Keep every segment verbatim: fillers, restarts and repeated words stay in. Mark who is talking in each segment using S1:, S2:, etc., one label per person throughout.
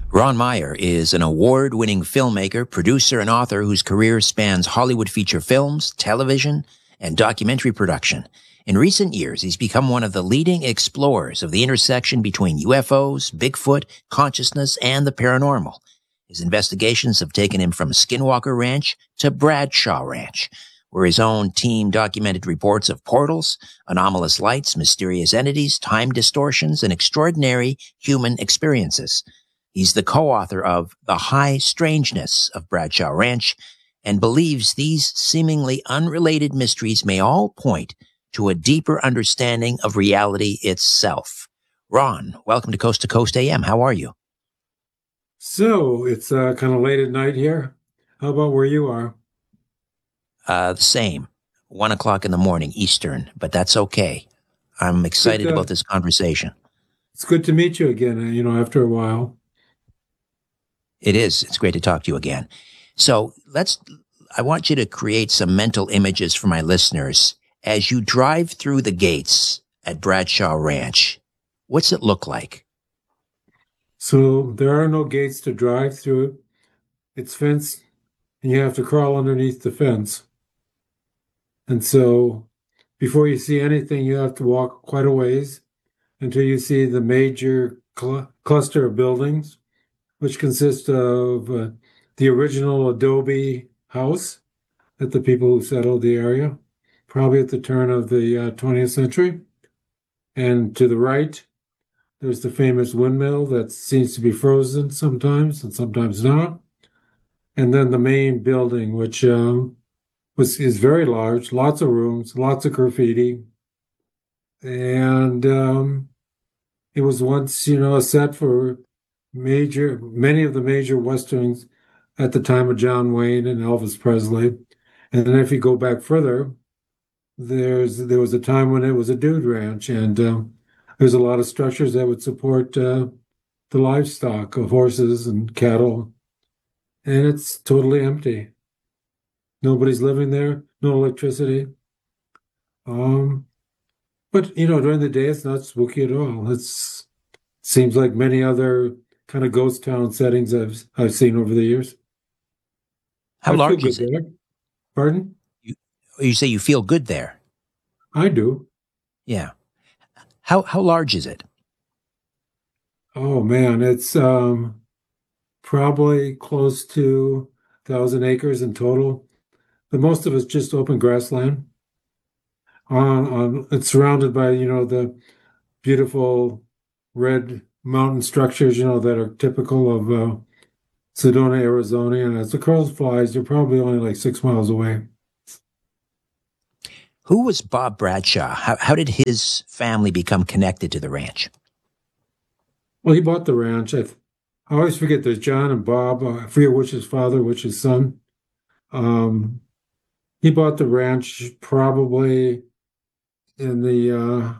S1: Ron Meyer is an award-winning filmmaker, producer, and author whose career spans Hollywood feature films, television, and documentary production. In recent years, he's become one of the leading explorers of the intersection between U F Os, Bigfoot, consciousness, and the paranormal. His investigations have taken him from Skinwalker Ranch to Bradshaw Ranch, where his own team documented reports of portals, anomalous lights, mysterious entities, time distortions, and extraordinary human experiences. He's the co-author of The High Strangeness of Bradshaw Ranch and believes these seemingly unrelated mysteries may all point to a deeper understanding of reality itself. Ron, welcome to Coast to Coast A M. How are you?
S2: So it's uh, kind of late at night here. How about where you are?
S1: Uh, the same. One o'clock in the morning, Eastern, but that's okay. I'm excited
S2: Good, uh,
S1: about this conversation.
S2: It's good to meet you again, uh, you know, after a while.
S1: It is. It's great to talk to you again. So let's, I want you to create some mental images for my listeners. As you drive through the gates at Bradshaw Ranch, what's it look like?
S2: So there are no gates to drive through. It's fenced, and you have to crawl underneath the fence. And so before you see anything, you have to walk quite a ways until you see the major cl- cluster of buildings, which consist of uh, the original adobe house that the people who settled the area, probably at the turn of the uh, twentieth century. And to the right, there's the famous windmill that seems to be frozen sometimes and sometimes not. And then the main building, which um, was is very large, lots of rooms, lots of graffiti. And um, it was once, you know, a set for major, many of the major Westerns at the time of John Wayne and Elvis Presley. And then if you go back further, there's there was a time when it was a dude ranch, and um, there's a lot of structures that would support uh, the livestock of horses and cattle, and it's totally empty. Nobody's living there, no electricity. Um, but you know, during the day, it's not spooky at all. It's seems like many other kind of ghost town settings I've I've seen over the years.
S1: How
S2: I feel
S1: large
S2: good
S1: is it?
S2: there. Pardon?
S1: You, you say you feel good there.
S2: I do.
S1: Yeah. How how large is it?
S2: Oh man, it's um probably close to a thousand acres in total. But most of it's just open grassland. On on it's surrounded by, you know, the beautiful red mountain structures, you know, that are typical of uh, Sedona, Arizona. And as the crow flies, you're probably only like six miles away.
S1: Who was Bob Bradshaw? How how did his family become connected to the ranch?
S2: Well, he bought the ranch. I, I always forget there's John and Bob. Uh, I forget which is father, which is son. Um, he bought the ranch probably in the, uh,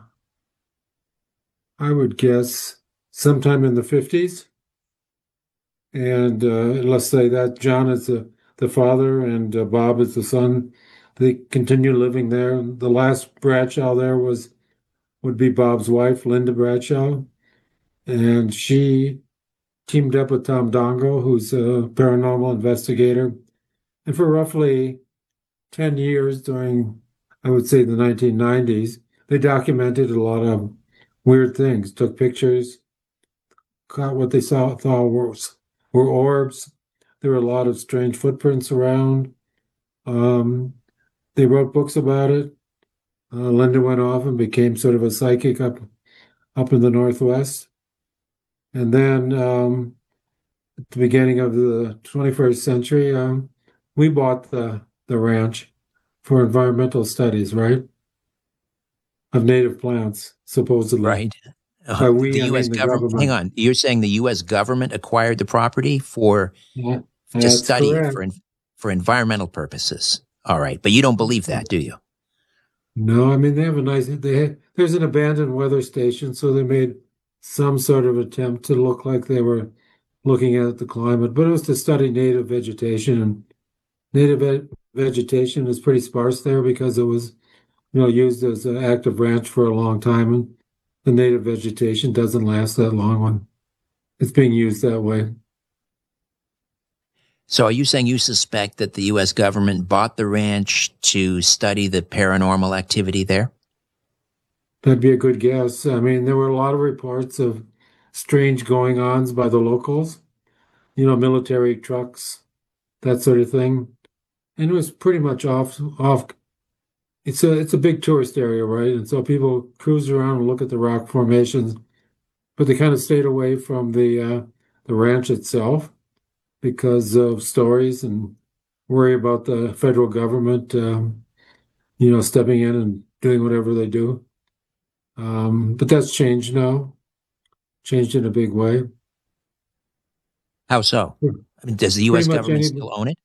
S2: I would guess, sometime in the fifties. And uh, let's say that John is the, the father and uh, Bob is the son. They continue living there. The last Bradshaw there was would be Bob's wife, Linda Bradshaw, and she teamed up with Tom Dongo, who's a paranormal investigator. And for roughly ten years during, I would say, the nineteen nineties, they documented a lot of weird things, took pictures, caught what they saw thought were, were orbs. There were a lot of strange footprints around. Um, they wrote books about it. Uh, Linda went off and became sort of a psychic up up in the Northwest. And then um, at the beginning of the twenty-first century, um, we bought the, the ranch for environmental studies, right? Of native plants, supposedly.
S1: Right. Uh,
S2: By
S1: the
S2: we, I
S1: U S
S2: mean the
S1: government. Hang
S2: government.
S1: on. You're saying the U S government acquired the property for
S2: Yeah,
S1: to
S2: that's
S1: study it
S2: correct.
S1: for for environmental purposes. All right, but you don't believe that, do you?
S2: No, I mean they have a nice. They had, there's an abandoned weather station, so they made some sort of attempt to look like they were looking at the climate, but it was to study native vegetation. And native ve- vegetation is pretty sparse there because it was, you know, used as an active ranch for a long time, and the native vegetation doesn't last that long when it's being used that way.
S1: So are you saying you suspect that the U S government bought the ranch to study the paranormal activity there?
S2: That'd be a good guess. I mean, there were a lot of reports of strange going-ons by the locals, you know, military trucks, that sort of thing. And it was pretty much off off it's a it's a big tourist area, right? And so people cruise around and look at the rock formations, but they kind of stayed away from the uh, the ranch itself because of stories and worry about the federal government, um, you know, stepping in and doing whatever they do. Um, but that's changed now, changed in a big way.
S1: How so? I mean, does the U S
S2: Pretty much
S1: government
S2: any
S1: still own it?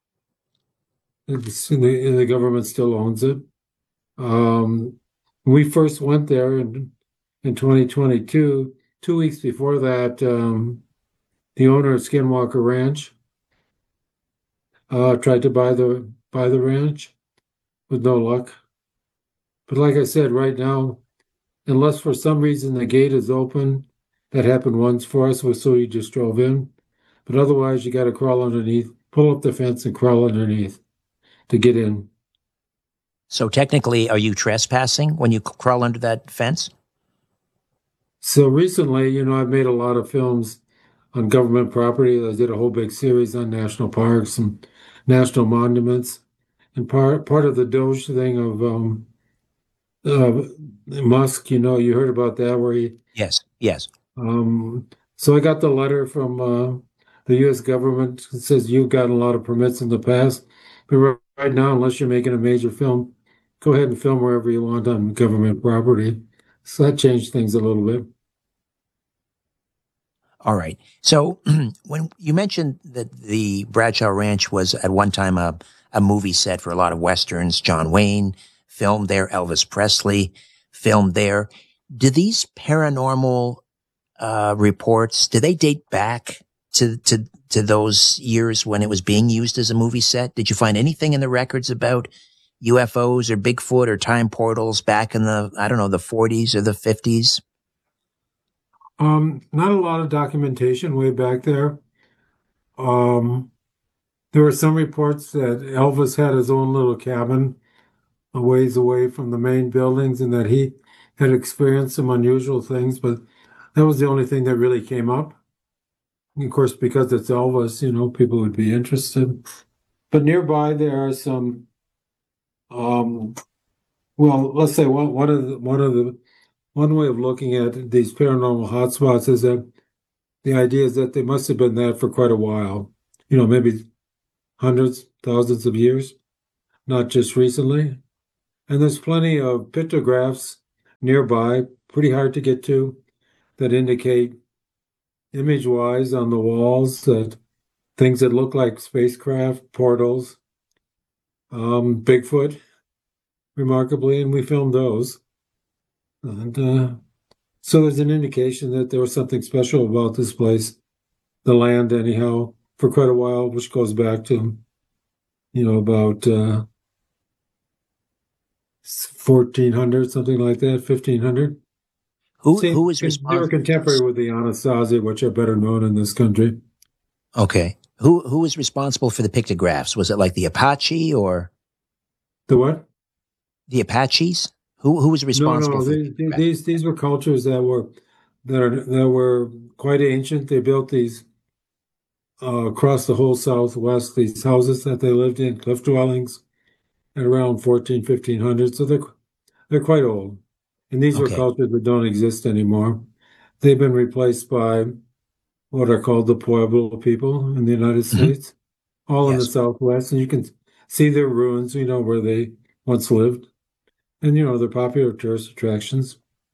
S2: it's in the, in the government still owns it. Um, we first went there in in twenty twenty-two. Two weeks before that, um, the owner of Skinwalker Ranch uh, tried to buy the buy the ranch with no luck. But like I said, right now, unless for some reason the gate is open, that happened once for us, so we just drove in. But otherwise, you got to crawl underneath, pull up the fence, and crawl underneath to get in.
S1: So technically, are you trespassing when you crawl under that fence?
S2: So recently, you know, I've made a lot of films on government property. I did a whole big series on national parks and national monuments. And part part of the Doge thing of um, uh, Musk, you know, you heard about that, where he.
S1: Yes, yes.
S2: Um, so I got the letter from uh, the U S government that says you've gotten a lot of permits in the past, but right right now, unless you're making a major film, go ahead and film wherever you want on government property. So that changed things a little bit.
S1: All right. So when you mentioned that the Bradshaw Ranch was at one time a, a movie set for a lot of Westerns, John Wayne filmed there, Elvis Presley filmed there. Do these paranormal uh, reports, do they date back to, to, to those years when it was being used as a movie set? Did you find anything in the records about U F Os or Bigfoot or time portals back in the, I don't know, the forties or the fifties?
S2: Um, not a lot of documentation way back there. Um, there were some reports that Elvis had his own little cabin a ways away from the main buildings and that he had experienced some unusual things, but that was the only thing that really came up. And of course, because it's Elvis, you know, people would be interested. But nearby there are some, um, well, let's say one, one of the, one of the, one way of looking at these paranormal hotspots is that the idea is that they must have been that for quite a while, you know, maybe hundreds, thousands of years, not just recently. And there's plenty of pictographs nearby, pretty hard to get to, that indicate image-wise on the walls that things that look like spacecraft, portals, um, Bigfoot, remarkably, and we filmed those. And uh, so there's an indication that there was something special about this place, the land, anyhow, for quite a while, which goes back to, you know, about uh, fourteen hundred, something like that, fifteen hundred.
S1: Who,
S2: See,
S1: who was
S2: they were
S1: responsible?
S2: contemporary with the Anasazi, which are better known in this country.
S1: Okay. Who, who was responsible for the pictographs? Was it like the Apache or
S2: The what?
S1: the Apaches? Who, who was
S2: No,
S1: responsible
S2: no,
S1: for the
S2: these
S1: pictographs?
S2: these these were cultures that were that are that were quite ancient. They built these uh, across the whole Southwest, these houses that they lived in, cliff dwellings, at around fourteen, fifteen hundred. So they're they're quite old, and these were
S1: Okay.
S2: cultures that don't exist anymore. They've been replaced by what are called the Pueblo people in the United
S1: Mhm.
S2: States, all in the
S1: Yes.
S2: Southwest, and you can see their ruins. You know where they once lived, and you know they're popular tourist attractions.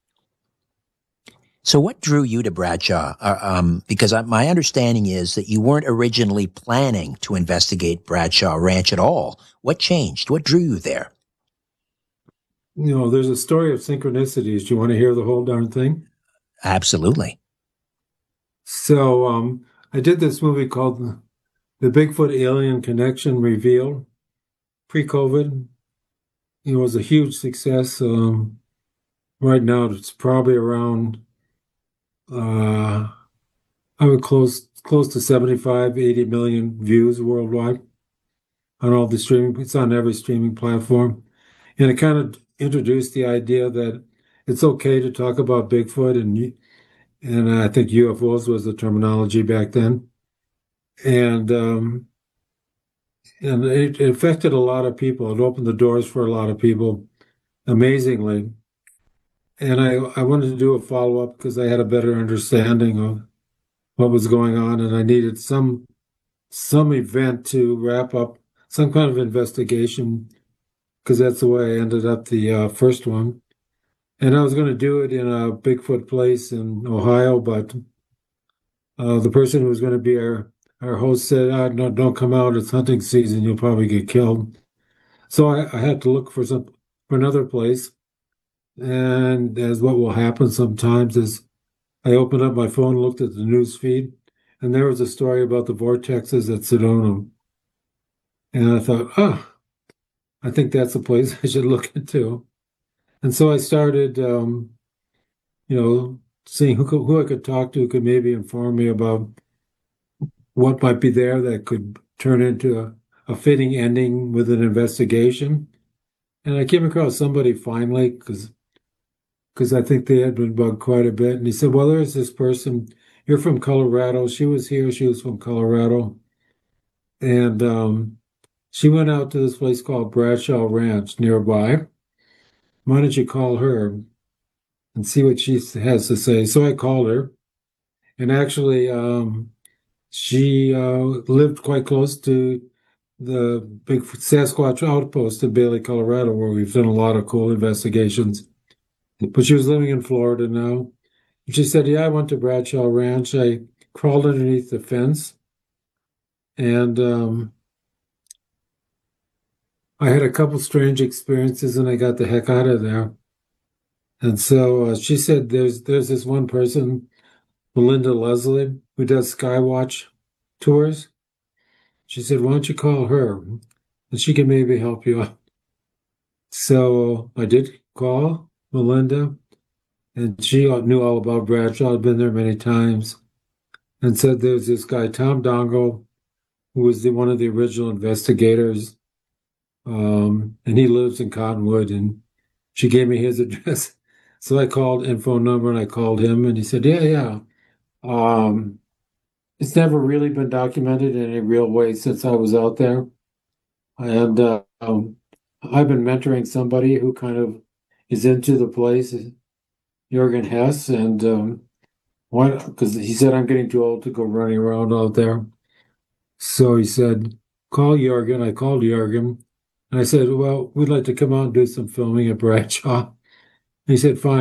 S1: So what drew you to Bradshaw? Uh, um, because I, my understanding is that you weren't originally planning to investigate Bradshaw Ranch at all. What changed? What drew you there?
S2: You know, there's a story of synchronicities. Do you want to hear the whole darn thing?
S1: Absolutely.
S2: So, um, I did this movie called The Bigfoot Alien Connection Revealed pre-COVID. It was a huge success. Um, right now, it's probably around uh, I would close close to seventy-five, eighty million views worldwide on all the streaming. It's on every streaming platform. And it kind of introduced the idea that it's okay to talk about Bigfoot, and and I think U F Os was the terminology back then. And um, and it, it affected a lot of people. It opened the doors for a lot of people, amazingly. And I, I wanted to do a follow-up because I had a better understanding of what was going on, and I needed some some event to wrap up some kind of investigation, because that's the way I ended up the uh, first one. And I was going to do it in a Bigfoot place in Ohio, but uh, the person who was going to be our, our host said, ah, no, don't come out. It's hunting season. You'll probably get killed. So I, I had to look for some for another place. And as what will happen sometimes is I opened up my phone, looked at the news feed, and there was a story about the vortexes at Sedona. And I thought, oh, I think that's a place I should look into. And so I started, um, you know, seeing who, could, who I could talk to who could maybe inform me about what might be there that could turn into a, a fitting ending with an investigation. And I came across somebody finally, because because I think they had been bugged quite a bit. And he said, well, there's this person. You're from Colorado. She was here. She was from Colorado. And um, she went out to this place called Bradshaw Ranch nearby. Why don't you call her and see what she has to say? So I called her. And actually, um, she uh, lived quite close to the big Sasquatch outpost in Bailey, Colorado, where we've done a lot of cool investigations. But she was living in Florida now. And she said, yeah, I went to Bradshaw Ranch. I crawled underneath the fence. And um, I had a couple strange experiences, and I got the heck out of there. And so uh, she said there's there's this one person, Melinda Leslie, who does Skywatch tours. She said, why don't you call her? And she can maybe help you out. So I did call Melinda, and she knew all about Bradshaw. I'd been there many times, and said there's this guy, Tom Dongo, who was the, one of the original investigators, um, and he lives in Cottonwood, and she gave me his address. So I called and phone number, and I called him, and he said, yeah, yeah. Um, it's never really been documented in any real way since I was out there. And uh, um, I've been mentoring somebody who kind of is into the place, Jürgen Hess, and um, why? Because he said I'm getting too old to go running around out there. So he said, call Jürgen. I called Jürgen, and I said, well, we'd like to come out and do some filming at Bradshaw. And he said, fine.